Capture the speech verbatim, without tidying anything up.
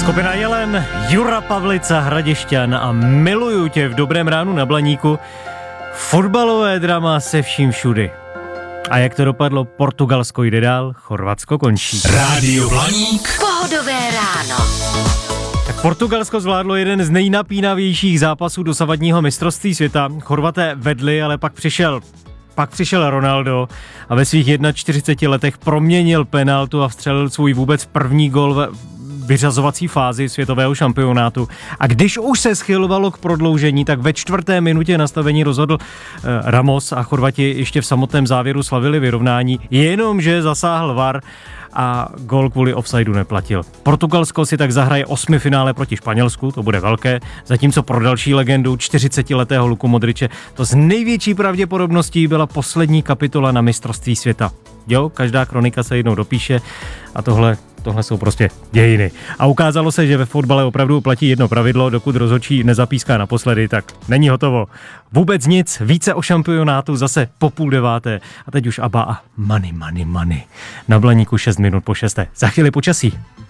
Skupina Jelen, Jura Pavlica, Hradišťan a Miluju tě v Dobrém ránu na Blaníku. Fotbalové drama se vším všudy. A jak to dopadlo? Portugalsko jde dál, Chorvatsko končí. Rádio Blaník. Pohodové ráno. Tak Portugalsko zvládlo jeden z nejnapínavějších zápasů dosavadního mistrovství světa. Chorvaté vedli, ale pak přišel Pak přišel Ronaldo a ve svých čtyřiceti jedné letech proměnil penaltu a vstřelil svůj vůbec první gól ve vyřazovací fázi světového šampionátu. A když už se schylovalo k prodloužení, tak ve čtvrté minutě nastavení rozhodl eh, Ramos a Chorvati ještě v samotném závěru slavili vyrovnání, jenomže zasáhl V A R a gól kvůli offsideu neplatil. Portugalsko si tak zahraje osmifinále proti Španělsku, to bude velké, zatímco pro další legendu čtyřicetiletého Luku Modriče to s největší pravděpodobností byla poslední kapitola na mistrovství světa. Jo, každá kronika se jednou dopíše a tohle, tohle jsou prostě dějiny. A ukázalo se, že ve fotbale opravdu platí jedno pravidlo, dokud rozhodčí nezapíská naposledy, tak není hotovo. Vůbec nic, více o šampionátu zase po půl deváté. A teď už Abba a money, money, money. Na Blaníku šest minut po šesté. Za chvíli počasí.